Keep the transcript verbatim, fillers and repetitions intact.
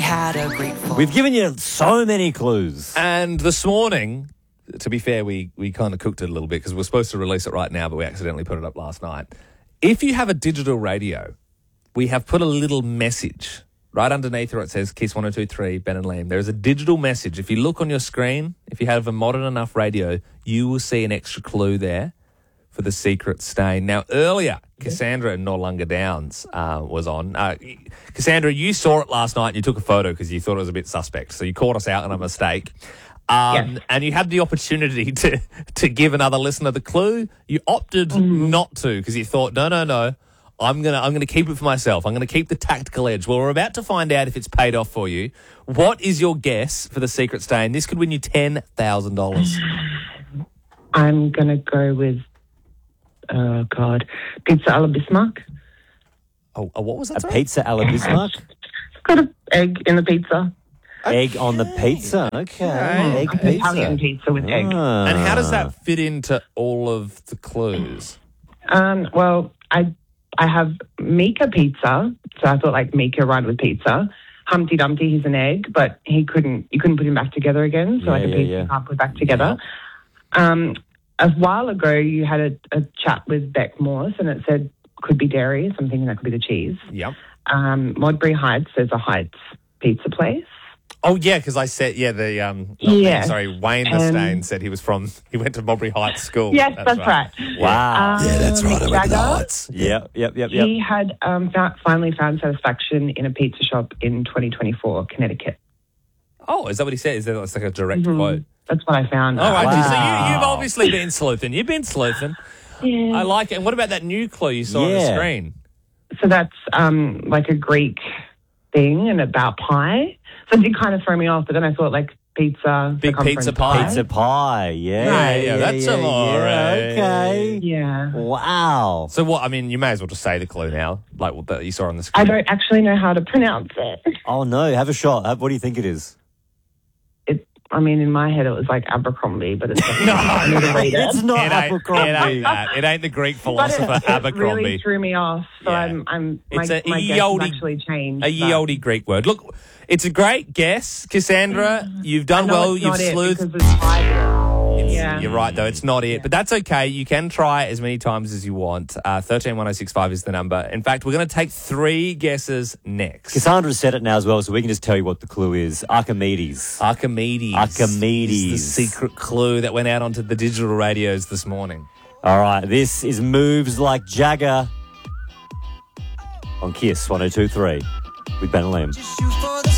had a great fall. We've given you so many clues. And this morning, to be fair, we, we kind of cooked it a little bit because we're supposed to release it right now, but we accidentally put it up last night. If you have a digital radio, we have put a little message right underneath where it says Kiss one oh two three, Ben and Liam. There is a digital message. If you look on your screen, if you have a modern enough radio, you will see an extra clue there for the secret stain. Now, earlier, Cassandra in Noarlunga Downs uh, was on. Uh, Cassandra, you saw it last night and you took a photo because you thought it was a bit suspect. So you caught us out on a mistake. Um, yes. And you had the opportunity to, to give another listener the clue. You opted Mm-hmm. not to because you thought, no, no, no. I'm gonna I'm gonna keep it for myself. I'm gonna keep the tactical edge. Well, we're about to find out if it's paid off for you. What is your guess for the secret stain? This could win you ten thousand dollars. I'm going to go with, oh, God, pizza alla Bismarck. Oh, uh, what was that? A sorry? pizza alla Bismarck? It's got an egg in the pizza. Egg on the pizza. Okay. Egg An Italian pizza. pizza with egg. Ah. And how does that fit into all of the clues? Um, well, I I have Mika pizza, so I thought like Mika rhymed with pizza. Humpty Dumpty, he's an egg, but he couldn't. You couldn't put him back together again, so Yeah, like a yeah, pizza yeah. can't put back together. Um, a while ago, you had a, a chat with Beck Morse, and it said could be dairy. So I'm thinking that could be the cheese. Yep. Um, Modbury Heights, there's a Heights pizza place. Oh yeah, because I said yeah the um not Yes. me, sorry Wayne Um, Mustaine said he was from he went to Modbury Heights School. Yes, that's, right. Wow. Um, Yeah, that's right. I went to the Jagger, Heights. Yep, yep, yep, yep. He had um, fa- finally found satisfaction in a pizza shop in twenty twenty-four, Connecticut. Oh, is that what he said? Is that like a direct Mhm. quote? That's what I found. All right, Wow. so you, you've obviously been sleuthing. You've been sleuthing. Yeah. I like it. And what about that new clue you saw on the Yeah. screen? So that's um, like a Greek thing and about pie. So it did kind of throw me off, but then I thought like pizza, Big circumference pizza pie. Pizza pie. Yeah. Right, yeah, that's yeah, a lot, yeah, right. Okay. Yeah. Wow. So what? I mean, you may as well just say the clue now, like what that you saw on the I screen. don't actually know how to pronounce it. Oh, no. Have a shot. Have- What do you think it is? It. I mean, in my head, it was like Abercrombie, but it's No, I need to read it. It's not it ain't, Abercrombie. It ain't that. It ain't the Greek But philosopher it, it Abercrombie. really threw me off. So Yeah. I'm, I'm, my, It's a my guess Eoldi- has actually changed. A but- ye olde Greek word. Look, it's a great guess, Cassandra. You've done I know well. it's You've not it sleuthed. because it's pie. Yeah. You're right, though. It's not it. But that's okay. You can try as many times as you want. Uh, thirteen one oh six five is the number. In fact, we're going to take three guesses next. Cassandra said it now as well, so we can just tell you what the clue is. Archimedes. Archimedes. Archimedes. Is the secret clue that went out onto the digital radios this morning. All right, this is Moves Like Jagger on Kiss one oh two three with Ben and Liam. Just shoot for the